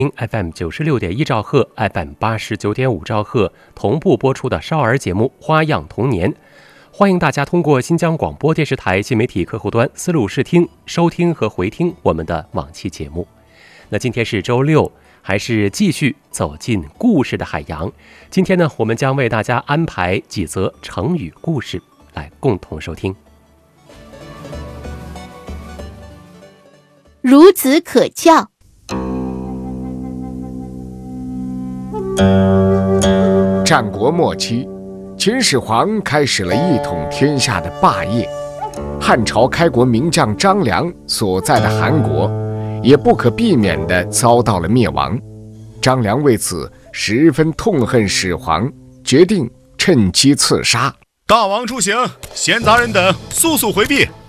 FM 96.1兆赫 FM 89.5兆赫同步播出的少儿节目《花样童年》，欢迎大家通过新疆广播电视台新媒体客户端思路视听收听和回听我们的往期节目。那今天是周六，还是继续走进故事的海洋。今天呢，我们将为大家安排几则成语故事来共同收听。 孺子可教。 战国末期，秦始皇开始了一统天下的霸业，汉朝开国名将张良所在的韩国也不可避免地遭到了灭亡。张良为此十分痛恨始皇，决定趁机刺杀。 大王出行，闲杂人等速速回避。